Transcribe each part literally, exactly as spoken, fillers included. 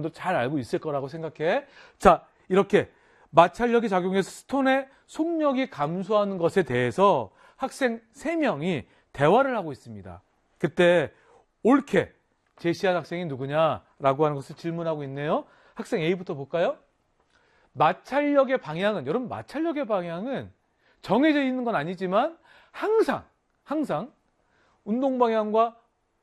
여러분도 잘 알고 있을 거라고 생각해. 자, 이렇게 마찰력이 작용해서 스톤의 속력이 감소하는 것에 대해서 학생 세 명이 대화를 하고 있습니다. 그때 옳게 제시한 학생이 누구냐라고 하는 것을 질문하고 있네요. 학생 A부터 볼까요? 마찰력의 방향은, 여러분 마찰력의 방향은 정해져 있는 건 아니지만 항상 항상 운동 방향과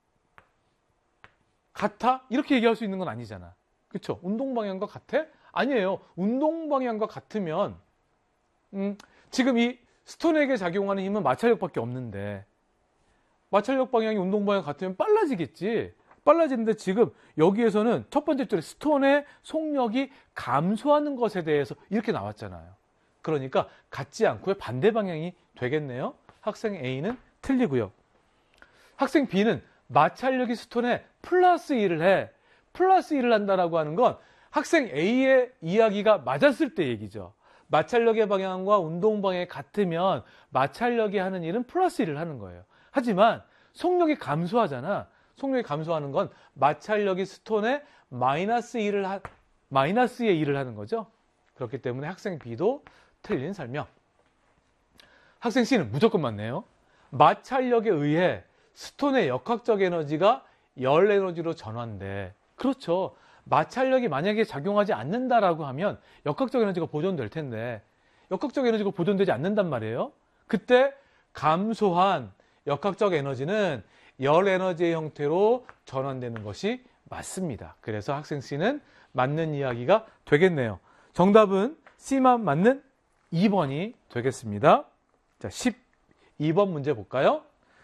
같아? 이렇게 얘기할 수 있는 건 아니잖아. 그렇죠? 운동 방향과 같아? 아니에요. 운동 방향과 같으면 음, 지금 이 스톤에게 작용하는 힘은 마찰력밖에 없는데 마찰력 방향이 운동 방향 같으면 빨라지겠지. 빨라지는데 지금 여기에서는 첫 번째 줄에 스톤의 속력이 감소하는 것에 대해서 이렇게 나왔잖아요. 그러니까 같지 않고요. 반대 방향이 되겠네요. 학생 A는 틀리고요. 학생 B는 마찰력이 스톤에 플러스 일을 해. 플러스 일을 한다라고 하는 건 학생 A의 이야기가 맞았을 때 얘기죠. 마찰력의 방향과 운동 방향이 같으면 마찰력이 하는 일은 플러스 일을 하는 거예요. 하지만 속력이 감소하잖아. 속력이 감소하는 건 마찰력이 스톤에 마이너스 일을 하, 마이너스의 일을 하는 거죠. 그렇기 때문에 학생 B도 틀린 설명. 학생 C는 무조건 맞네요. 마찰력에 의해 스톤의 역학적 에너지가 열 에너지로 전환돼. 그렇죠. 마찰력이 만약에 작용하지 않는다라고 하면 역학적 에너지가 보존될 텐데 역학적 에너지가 보존되지 않는단 말이에요. 그때 감소한 역학적 에너지는 열 에너지의 형태로 전환되는 것이 맞습니다. 그래서 학생 C는 맞는 이야기가 되겠네요. 정답은 C만 맞는 이 번이 되겠습니다. 자, 십이 번 문제 볼까요?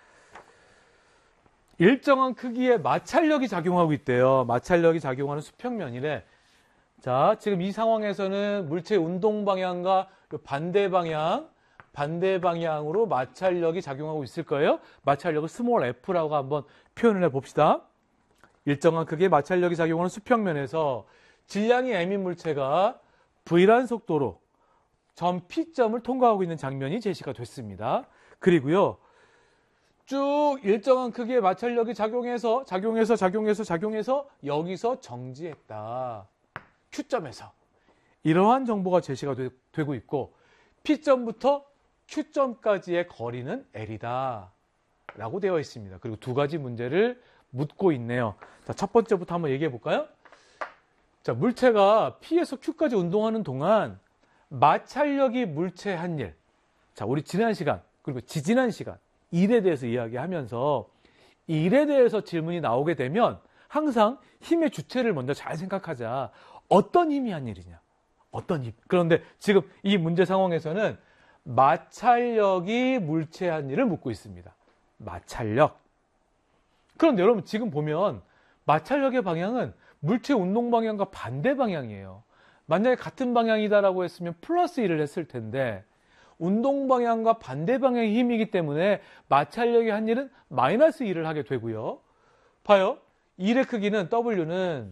일정한 크기의 마찰력이 작용하고 있대요. 마찰력이 작용하는 수평면이래. 자, 지금 이 상황에서는 물체의 운동 방향과 반대 방향, 반대 방향으로 마찰력이 작용하고 있을 거예요. 마찰력을 스몰 f라고 한번 표현을 해봅시다. 일정한 크기의 마찰력이 작용하는 수평면에서 질량이 m인 물체가 v란 속도로 점 P점을 통과하고 있는 장면이 제시가 됐습니다. 그리고요, 쭉 일정한 크기의 마찰력이 작용해서 작용해서 작용해서 작용해서 여기서 정지했다. Q점에서. 이러한 정보가 제시가 되, 되고 있고 P점부터 Q점까지의 거리는 L이다 라고 되어 있습니다. 그리고 두 가지 문제를 묻고 있네요. 자, 첫 번째부터 한번 얘기해 볼까요? 자, 물체가 P에서 Q까지 운동하는 동안 마찰력이 물체에 한 일. 자, 우리 지난 시간 그리고 지지난 시간 일에 대해서 이야기하면서 일에 대해서 질문이 나오게 되면 항상 힘의 주체를 먼저 잘 생각하자. 어떤 힘이 한 일이냐? 어떤 힘? 그런데 지금 이 문제 상황에서는 마찰력이 물체에 한 일을 묻고 있습니다. 마찰력. 그런데 여러분 지금 보면 마찰력의 방향은 물체 운동 방향과 반대 방향이에요. 만약에 같은 방향이다라고 했으면 플러스 일을 했을 텐데 운동 방향과 반대 방향의 힘이기 때문에 마찰력이 한 일은 마이너스 일을 하게 되고요. 봐요. 일의 크기는 W는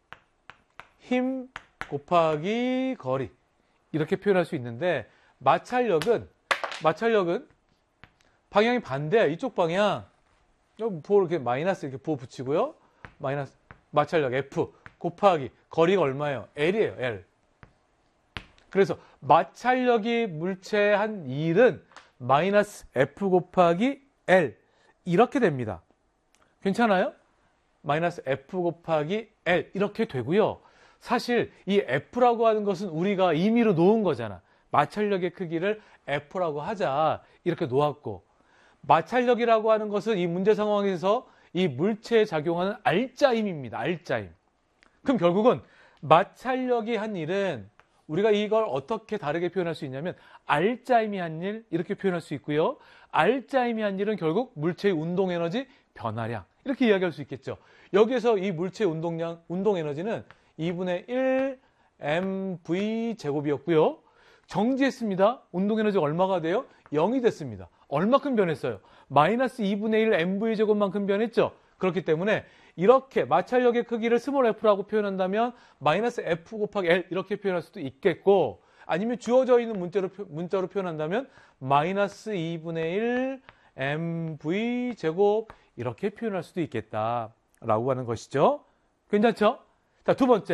힘 곱하기 거리 이렇게 표현할 수 있는데 마찰력은 마찰력은 방향이 반대야. 이쪽 방향 부호 이렇게 마이너스 이렇게 부호 붙이고요. 마이너스 마찰력 F 곱하기 거리가 얼마예요? L이에요. L. 그래서 마찰력이 물체에 한 일은 마이너스 F 곱하기 L 이렇게 됩니다. 괜찮아요? 마이너스 F 곱하기 L 이렇게 되고요. 사실 이 F라고 하는 것은 우리가 임의로 놓은 거잖아. 마찰력의 크기를 F라고 하자 이렇게 놓았고 마찰력이라고 하는 것은 이 문제 상황에서 이 물체에 작용하는 R자임입니다. R자임. 그럼 결국은 마찰력이 한 일은 우리가 이걸 어떻게 다르게 표현할 수 있냐면 R자임이 한 일 이렇게 표현할 수 있고요. R자임이 한 일은 결국 물체의 운동에너지 변화량 이렇게 이야기할 수 있겠죠. 여기에서 이 물체의 운동량, 운동에너지는 이분의 일 엠브이 제곱이었고요. 정지했습니다. 운동에너지가 얼마가 돼요? 영이 됐습니다. 얼마큼 변했어요? 마이너스 이분의 일 엠브이 제곱만큼 변했죠. 그렇기 때문에 이렇게 마찰력의 크기를 스몰 f라고 표현한다면 마이너스 f 곱하기 l 이렇게 표현할 수도 있겠고 아니면 주어져 있는 문자로, 문자로 표현한다면 마이너스 이분의 일 엠브이 제곱 이렇게 표현할 수도 있겠다라고 하는 것이죠. 괜찮죠? 자, 두 번째.